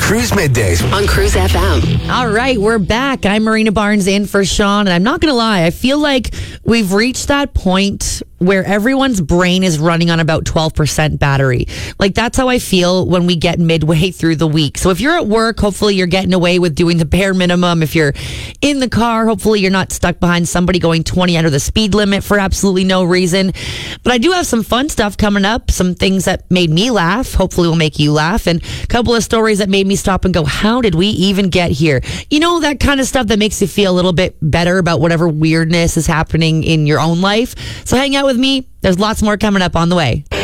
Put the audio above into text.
Cruise Middays on Cruise FM. All right, we're back. I'm Marina Barnes in for Sean, and I'm not going to lie. I feel like we've reached that point where everyone's brain is running on about 12% battery. Like, that's how I feel when we get midway through the week. So if you're at work, hopefully you're getting away with doing the bare minimum. If you're in the car, hopefully you're not stuck behind somebody going 20 under the speed limit for absolutely no reason. But I do have some fun stuff coming up, some things that made me laugh, hopefully will make you laugh, and a couple of stories that made me stop and go, how did we even get here? You know, that kind of stuff that makes you feel a little bit better about whatever weirdness is happening in your own life. So hang out with me. There's lots more coming up on the way.